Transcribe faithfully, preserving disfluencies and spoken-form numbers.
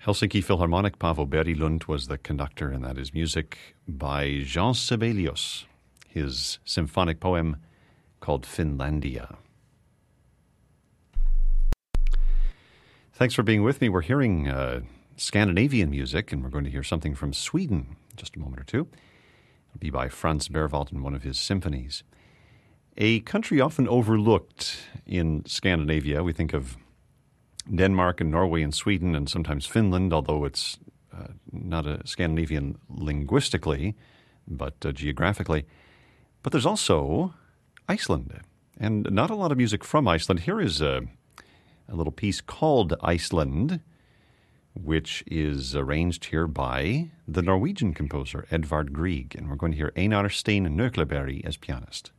Helsinki Philharmonic, Paavo Berilund was the conductor, and that is music by Jean Sibelius, his symphonic poem called Finlandia. Thanks for being with me. We're hearing uh, Scandinavian music, and we're going to hear something from Sweden in just a moment or two. It'll be by Franz Berwald in one of his symphonies. A country often overlooked in Scandinavia. We think of Denmark and Norway and Sweden and sometimes Finland, although it's uh, not a Scandinavian linguistically, but uh, geographically. But there's also Iceland, and not a lot of music from Iceland. Here is a, a little piece called Iceland, which is arranged here by the Norwegian composer Edvard Grieg, and we're going to hear Einar Stein Nøkleberg as pianist.